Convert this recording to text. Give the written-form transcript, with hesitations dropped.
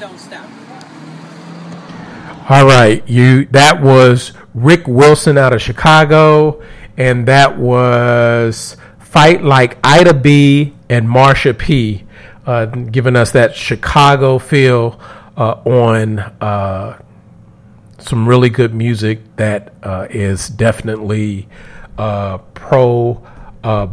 Don't Stop. All right, that was Rick Wilson out of Chicago, and that was Fight Like Ida B and Marsha P, giving us that Chicago feel on some really good music that is definitely pro